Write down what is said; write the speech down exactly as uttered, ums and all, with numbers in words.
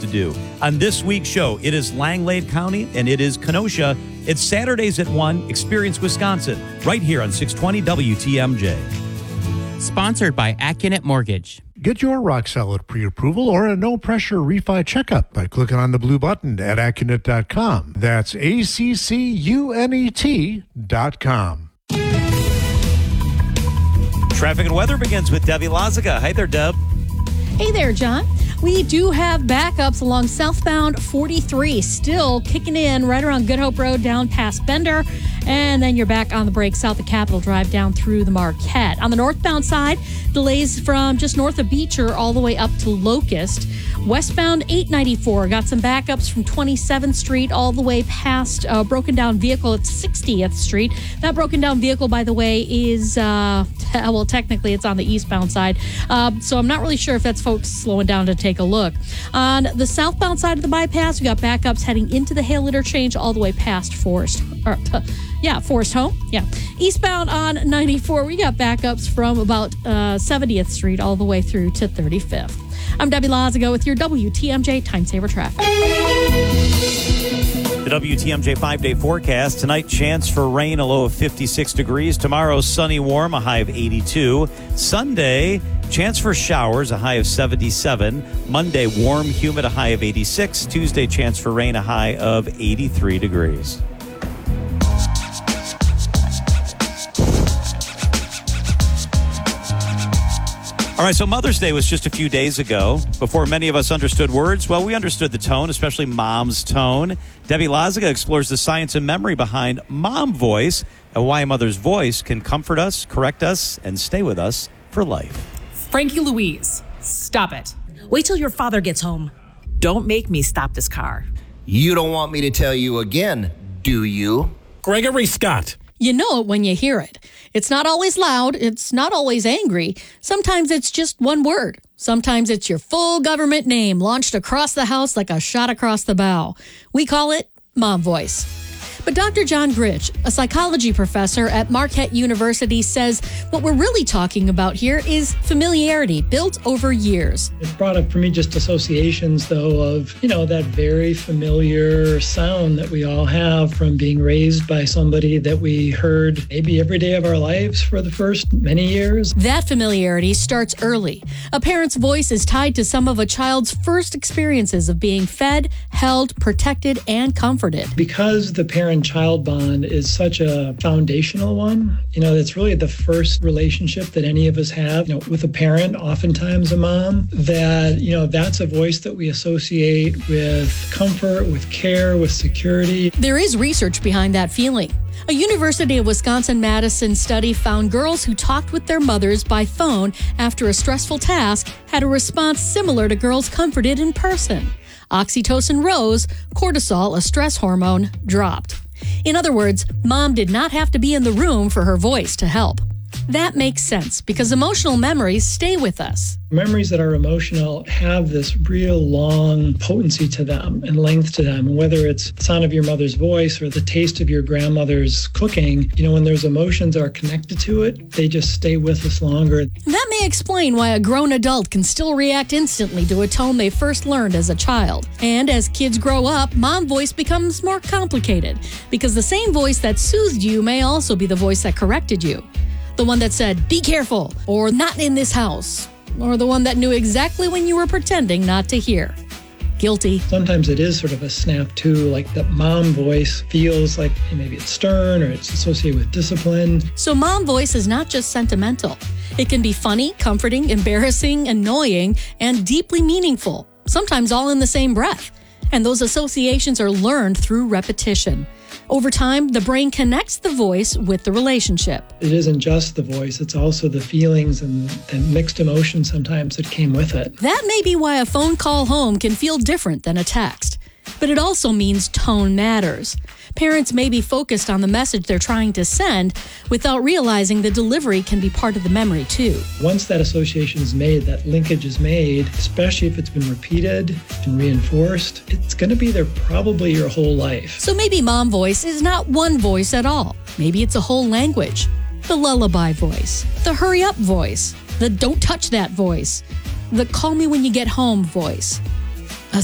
do. On this week's show, it is Langlade County and it is Kenosha. It's Saturdays at one, Experience Wisconsin, right here on six twenty W T M J. Sponsored by Accunet Mortgage. Get your rock solid pre-approval or a no-pressure refi checkup by clicking on the blue button at Accunet dot com. That's A C C U N E T dot com. Traffic and weather begins with Debbie Lazaga. Hi there, Deb. Hey there, John. We do have backups along southbound forty-three, still kicking in right around Good Hope Road down past Bender. And then you're back on the break south of Capitol Drive down through the Marquette. On the northbound side, delays from just north of Beecher all the way up to Locust. Westbound eight ninety-four got some backups from twenty-seventh Street all the way past a broken down vehicle at sixtieth Street. That broken down vehicle, by the way, is, uh, well, technically it's on the eastbound side. Uh, so I'm not really sure if that's folks slowing down to take a look. On the southbound side of the bypass, we got backups heading into the Hale interchange all the way past Forest. Or, yeah, Forest Home. Yeah. Eastbound on ninety-four, we got backups from about uh, seventieth Street all the way through to thirty-fifth. I'm Debbie Lazago with your W T M J Time Saver Traffic. The W T M J five-day forecast. Tonight, chance for rain, a low of fifty-six degrees. Tomorrow, sunny, warm, a high of eighty-two. Sunday, chance for showers, a high of seventy-seven. Monday, warm, humid, a high of eighty-six. Tuesday, chance for rain, a high of eighty-three degrees. All right, so Mother's Day was just a few days ago. Before many of us understood words, well, we understood the tone, especially mom's tone. Debbie Lazaga explores the science and memory behind mom voice and why a mother's voice can comfort us, correct us, and stay with us for life. Frankie Louise, stop it. Wait till your father gets home. Don't make me stop this car. You don't want me to tell you again, do you? Gregory Scott. You know it when you hear it. It's not always loud. It's not always angry. Sometimes it's just one word. Sometimes it's your full government name launched across the house like a shot across the bow. We call it mom voice. But Doctor John Gritch, a psychology professor at Marquette University, says what we're really talking about here is familiarity built over years. It brought up for me just associations, though, of, you know, that very familiar sound that we all have from being raised by somebody that we heard maybe every day of our lives for the first many years. That familiarity starts early. A parent's voice is tied to some of a child's first experiences of being fed, held, protected, and comforted. Because the parent child bond is such a foundational one. You know, it's really the first relationship that any of us have, you know, with a parent, oftentimes a mom, that, you know, that's a voice that we associate with comfort, with care, with security. There is research behind that feeling. A University of Wisconsin-Madison study found girls who talked with their mothers by phone after a stressful task had a response similar to girls comforted in person. Oxytocin rose, cortisol, a stress hormone, dropped. In other words, mom did not have to be in the room for her voice to help. That makes sense because emotional memories stay with us. Memories that are emotional have this real long potency to them and length to them. Whether it's the sound of your mother's voice or the taste of your grandmother's cooking, you know, when those emotions are connected to it, they just stay with us longer. That may explain why a grown adult can still react instantly to a tone they first learned as a child. And as kids grow up, mom voice becomes more complicated because the same voice that soothed you may also be the voice that corrected you. The one that said, be careful, or not in this house, or the one that knew exactly when you were pretending not to hear. Guilty. Sometimes it is sort of a snap too, like that mom voice feels like maybe it's stern or it's associated with discipline. So mom voice is not just sentimental. It can be funny, comforting, embarrassing, annoying, and deeply meaningful, sometimes all in the same breath. And those associations are learned through repetition. Over time, the brain connects the voice with the relationship. It isn't just the voice, it's also the feelings and the mixed emotions sometimes that came with it. That may be why a phone call home can feel different than a text. But it also means tone matters. Parents may be focused on the message they're trying to send without realizing the delivery can be part of the memory too. Once that association is made, that linkage is made, especially if it's been repeated and reinforced, it's going to be there probably your whole life. So maybe mom voice is not one voice at all. Maybe it's a whole language. The lullaby voice, the hurry up voice, the don't touch that voice, the call me when you get home voice.